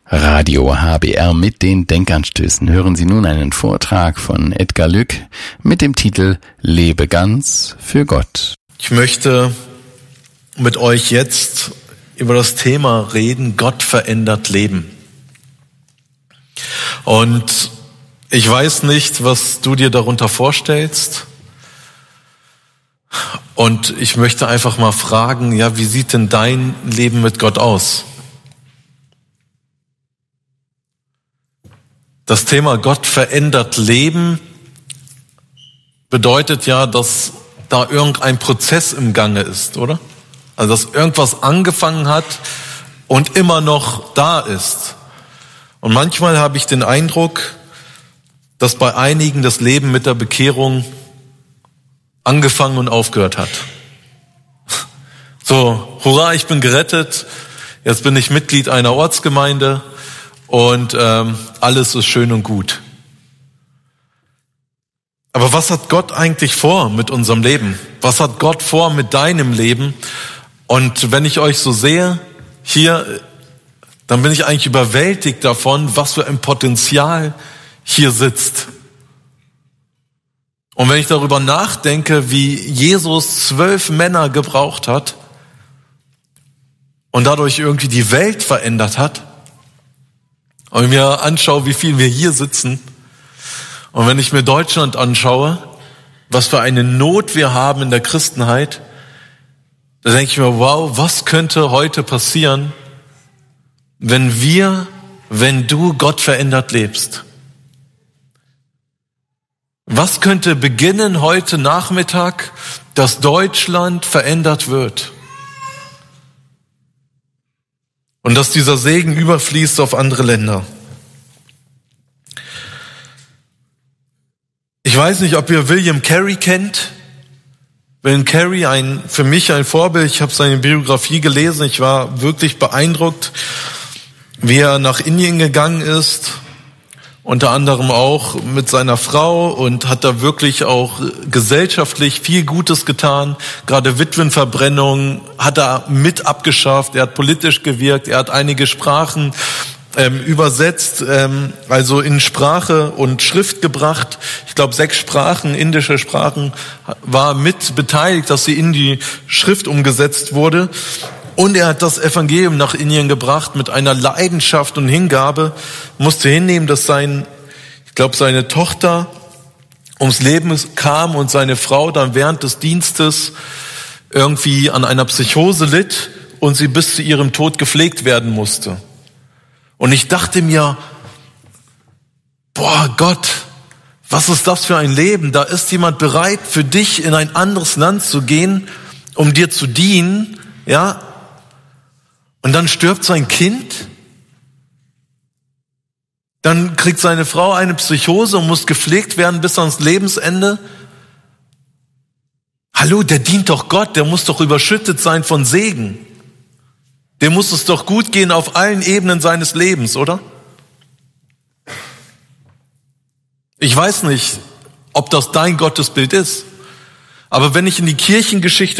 Radio HBR mit den Denkanstößen hören Sie nun einen Vortrag von Edgar Lück mit dem Titel Lebe ganz für Gott. Ich möchte mit euch jetzt über das Thema reden, Gott verändert Leben. Und ich weiß nicht, was du dir darunter vorstellst. Und ich möchte einfach mal fragen, ja, wie sieht denn dein Leben mit Gott aus? Das Thema Gott verändert Leben bedeutet ja, dass da irgendein Prozess im Gange ist, oder? Also dass irgendwas angefangen hat und immer noch da ist. Und manchmal habe ich den Eindruck, dass bei einigen das Leben mit der Bekehrung angefangen und aufgehört hat. So, hurra, ich bin gerettet, jetzt bin ich Mitglied einer Ortsgemeinde und alles ist schön und gut. Aber was hat Gott eigentlich vor mit unserem Leben? Was hat Gott vor mit deinem Leben? Und wenn ich euch so sehe, hier, dann bin ich eigentlich überwältigt davon, was für ein Potenzial hier sitzt. Und wenn ich darüber nachdenke, wie Jesus 12 Männer gebraucht hat und dadurch irgendwie die Welt verändert hat, und mir anschaue, wie viel wir hier sitzen, und wenn ich mir Deutschland anschaue, was für eine Not wir haben in der Christenheit, da denke ich mir, wow, was könnte heute passieren, wenn du Gott verändert lebst? Was könnte beginnen heute Nachmittag, dass Deutschland verändert wird? Und dass dieser Segen überfließt auf andere Länder. Ich weiß nicht, ob ihr William Carey kennt. William Carey, für mich ein Vorbild. Ich habe seine Biografie gelesen. Ich war wirklich beeindruckt, wie er nach Indien gegangen ist. Unter anderem auch mit seiner Frau und hat da wirklich auch gesellschaftlich viel Gutes getan. Gerade Witwenverbrennung hat er mit abgeschafft. Er hat politisch gewirkt. Er hat einige Sprachen übersetzt, also in Sprache und Schrift gebracht. Ich glaube 6 Sprachen, indische Sprachen, war mit beteiligt, dass sie in die Schrift umgesetzt wurde. Und er hat das Evangelium nach Indien gebracht mit einer Leidenschaft und Hingabe. Musste hinnehmen, dass seine Tochter ums Leben kam und seine Frau dann während des Dienstes irgendwie an einer Psychose litt und sie bis zu ihrem Tod gepflegt werden musste. Und ich dachte mir, boah Gott, was ist das für ein Leben? Da ist jemand bereit, für dich in ein anderes Land zu gehen, um dir zu dienen, ja? Und dann stirbt sein Kind. Dann kriegt seine Frau eine Psychose und muss gepflegt werden bis ans Lebensende. Hallo, der dient doch Gott, der muss doch überschüttet sein von Segen. Dem muss es doch gut gehen auf allen Ebenen seines Lebens, oder? Ich weiß nicht, ob das dein Gottesbild ist. Aber wenn ich in die Kirchengeschichte